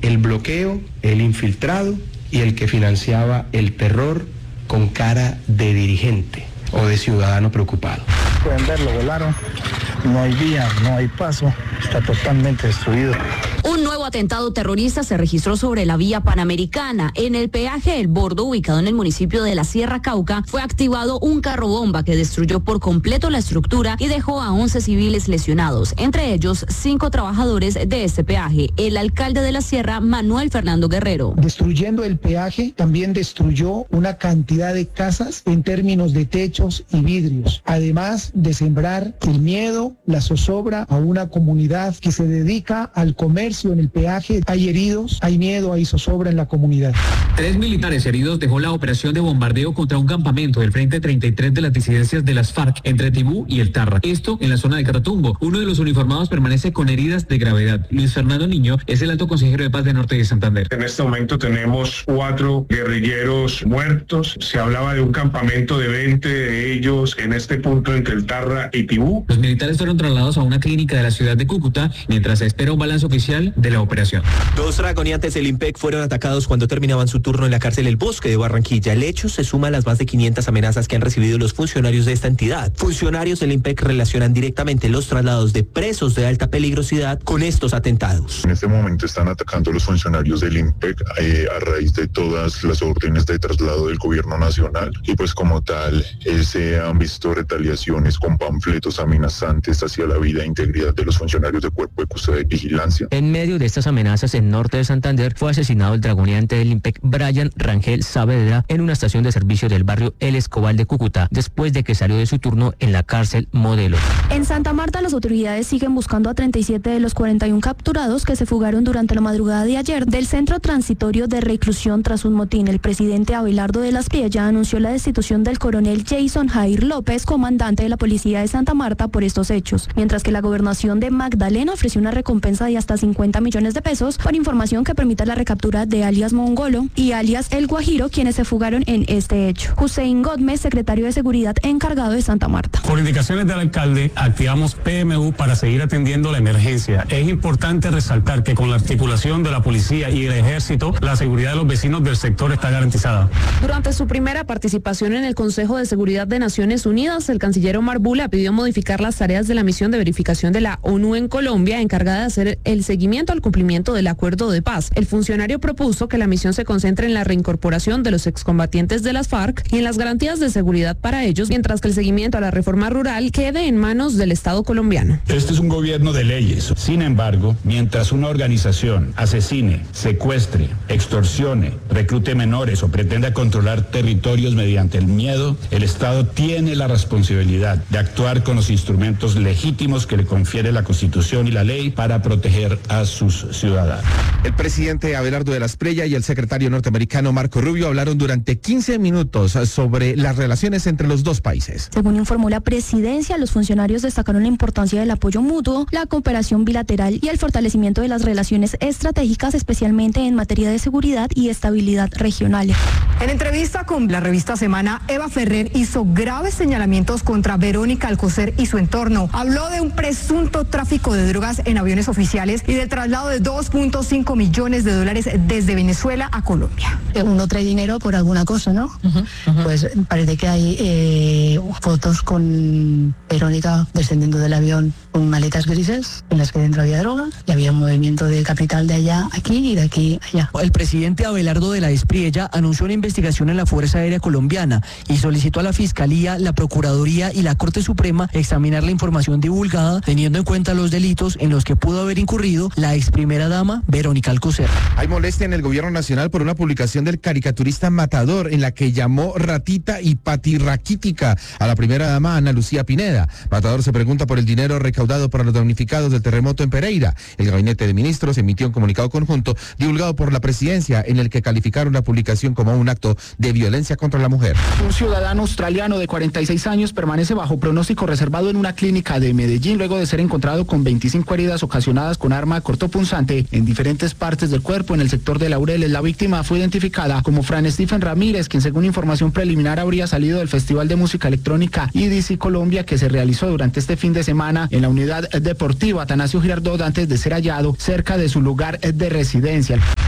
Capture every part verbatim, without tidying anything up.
el bloqueo, el infiltrado y el que financiaba el terror con cara de dirigente o de ciudadano preocupado. Pueden verlo, volaron, no hay vía, no hay paso, está totalmente destruido. Un nuevo atentado terrorista se registró sobre la vía Panamericana. En el peaje El Bordo, ubicado en el municipio de la Sierra Cauca, fue activado un carro bomba que destruyó por completo la estructura y dejó a once civiles lesionados, entre ellos cinco trabajadores de este peaje. El alcalde de la Sierra, Manuel Fernando Guerrero. Destruyendo el peaje, también destruyó una cantidad de casas en términos de techos y vidrios, además de sembrar el miedo, la zozobra a una comunidad que se dedica al comercio. En el peaje hay heridos, hay miedo, hay zozobra en la comunidad. Tres militares heridos dejó la operación de bombardeo contra un campamento del Frente treinta y tres de las disidencias de las FARC entre Tibú y el Tarra. Esto en la zona de Catatumbo. Uno de los uniformados permanece con heridas de gravedad. Luis Fernando Niño es el alto consejero de paz de Norte de Santander. En este momento tenemos cuatro guerrilleros muertos. Se hablaba de un campamento de veinte de ellos en este punto entre el Tarra y Tibú. Los militares fueron trasladados a una clínica de la ciudad de Cúcuta mientras se espera un balance oficial de la operación. Dos dragoniantes del IMPEC fueron atacados cuando terminaban su turno en la cárcel El Bosque de Barranquilla. El hecho se suma a las más de quinientas amenazas que han recibido los funcionarios de esta entidad. Funcionarios del IMPEC relacionan directamente los traslados de presos de alta peligrosidad con estos atentados. En este momento están atacando a los funcionarios del IMPEC eh, a raíz de todas las órdenes de traslado del gobierno nacional y pues como tal eh, se han visto retaliaciones con panfletos amenazantes hacia la vida e integridad de los funcionarios de Cuerpo de Custodia y Vigilancia. En medio de estas amenazas en norte de Santander fue asesinado el dragoneante del IMPEC Brian Rangel Saavedra en una estación de servicio del barrio El Escobal de Cúcuta después de que salió de su turno en la cárcel Modelo. En Santa Marta las autoridades siguen buscando a treinta y siete de los cuarenta y uno capturados que se fugaron durante la madrugada de ayer del centro transitorio de reclusión tras un motín. El presidente Abelardo de la Espriella anunció la destitución del coronel Jason Jair López, comandante de la policía de Santa Marta, por estos hechos, mientras que la gobernación de Magdalena ofreció una recompensa de hasta cincuenta millones de pesos por información que permita la recaptura de alias Mongolo y alias El Guajiro, quienes se fugaron en este hecho. Hussein Gómez, secretario de Seguridad encargado de Santa Marta. Por indicaciones del alcalde, activamos P M U para seguir atendiendo la emergencia. Es importante resaltar que con la articulación de la policía y el ejército, la seguridad de los vecinos del sector está garantizada. Durante su primera participación en el Consejo de Seguridad de Naciones Unidas, el canciller Omar Bula pidió modificar las tareas de la misión de verificación de la ONU en Colombia, encargada de hacer el seguimiento al cumplimiento del acuerdo de paz. El funcionario propuso que la misión se concentre en la reincorporación de los excombatientes de las FARC y en las garantías de seguridad para ellos, mientras que el seguimiento a la reforma rural quede en manos del Estado colombiano. Este es un gobierno de leyes. Sin embargo, mientras una organización asesine, secuestre, extorsione, reclute menores o pretenda controlar territorios mediante el miedo, el Estado tiene la responsabilidad de actuar con los instrumentos legítimos que le confiere la Constitución y la ley para proteger a sus ciudadanos. El presidente Abelardo de la Espriella y el secretario norteamericano Marco Rubio hablaron durante quince minutos sobre las relaciones entre los dos países. Según informó la presidencia, los funcionarios destacaron la importancia del apoyo mutuo, la cooperación bilateral y el fortalecimiento de las relaciones estratégicas, especialmente en materia de seguridad y estabilidad regional. En entrevista con la revista Semana, Eva Ferrer hizo graves señalamientos contra Verónica Alcocer y su entorno. Habló de un presunto tráfico de drogas en aviones oficiales y del traslado de dos punto cinco millones de dólares desde Venezuela a Colombia. Uno trae dinero por alguna cosa, ¿no? Uh-huh, uh-huh. Pues parece que hay eh, fotos con Verónica descendiendo del avión con maletas grises en las que dentro había drogas y había un movimiento de capital de allá aquí y de aquí allá. El presidente Abelardo de la Espriella anunció una investigación en la Fuerza Aérea Colombiana y solicitó a la Fiscalía, la Procuraduría y la Corte Suprema examinar la información divulgada teniendo en cuenta los delitos en los que pudo haber incurrido la ex primera dama Verónica Alcocer. Hay molestia en el gobierno nacional por una publicación del caricaturista Matador en la que llamó ratita y patirraquítica a la primera dama Ana Lucía Pineda. Matador se pregunta por el dinero recaudado para los damnificados del terremoto en Pereira. El gabinete de ministros emitió un comunicado conjunto divulgado por la presidencia en el que calificaron la publicación como un acto de violencia contra la mujer. Un ciudadano australiano de cuarenta y seis años permanece bajo pronóstico reservado en una clínica de Medellín luego de ser encontrado con veinticinco heridas ocasionadas con arma cortopunzante en diferentes partes del cuerpo en el sector de Laureles. La víctima fue identificada como Fran Stephen Ramírez, quien según información preliminar habría salido del Festival de Música Electrónica I D C Colombia que se realizó durante este fin de semana en la unidad deportiva Atanasio Girardot antes de ser hallado cerca de su lugar de residencia.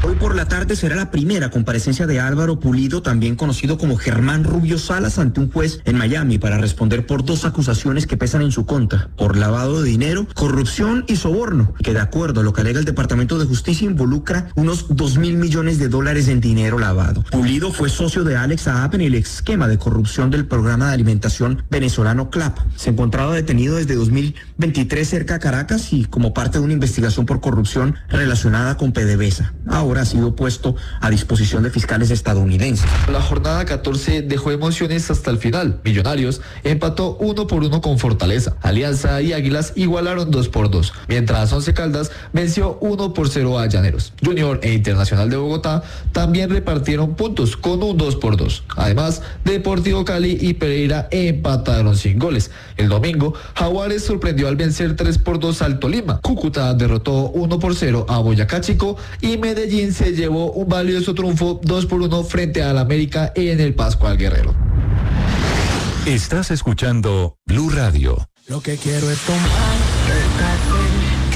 Hoy por la tarde será la primera comparecencia de Álvaro Pulido, también conocido como Germán Rubio Salas, ante un juez en Miami para responder por dos acusaciones que pesan en su contra, por lavado de dinero, corrupción y soborno, que de acuerdo a lo que alega el Departamento de Justicia involucra unos dos mil millones de dólares en dinero lavado. Pulido fue socio de Alex Saab en el esquema de corrupción del programa de alimentación venezolano CLAP. Se encontraba detenido desde dos mil veintitrés cerca a Caracas y como parte de una investigación por corrupción relacionada con PDVSA. Ahora ha sido puesto a disposición de fiscales estadounidenses. La jornada catorce dejó emociones hasta el final. Millonarios empató uno por uno con Fortaleza. Alianza y Águilas igualaron dos por dos, mientras Once Caldas venció uno por cero a Llaneros. Junior e Internacional de Bogotá también repartieron puntos con un dos por dos. Además, Deportivo Cali y Pereira empataron sin goles. El domingo, Jaguares sorprendió al vencer tres por dos al Tolima. Cúcuta derrotó uno por cero a Boyacá Chico y Medellín se llevó un valioso triunfo dos por uno frente al América en el Pascual Guerrero. Estás escuchando Blue Radio. Lo que quiero es tomar